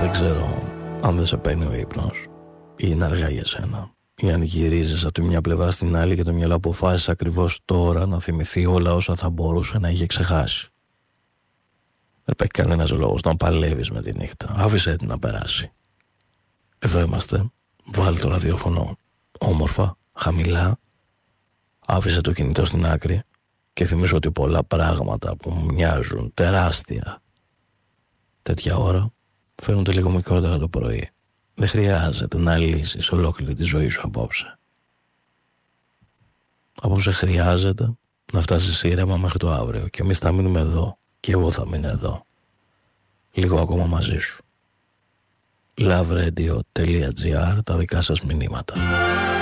Δεν ξέρω αν δεν σε παίρνει ο ύπνος ή είναι αργά για σένα, ή αν γυρίζεις από τη μια πλευρά στην άλλη και το μυαλό αποφάσισε ακριβώς τώρα να θυμηθεί όλα όσα θα μπορούσε να είχε ξεχάσει. Δεν υπάρχει κανένας λόγος να παλεύεις με τη νύχτα. Άφησε την να περάσει. Εδώ είμαστε. Βάλει το ραδιόφωνο όμορφα, χαμηλά. Άφησε το κινητό στην άκρη και θυμίσου ότι πολλά πράγματα που μου μοιάζουν τεράστια τέτοια ώρα φαίνονται λίγο μικρότερα το πρωί. Δεν χρειάζεται να λύσεις ολόκληρη τη ζωή σου απόψε. Απόψε χρειάζεται να φτάσεις ήρεμα μέχρι το αύριο και εμείς θα μείνουμε εδώ και εγώ θα μείνω εδώ λίγο ακόμα μαζί σου. Loveradio.gr, τα δικά σας μηνύματα.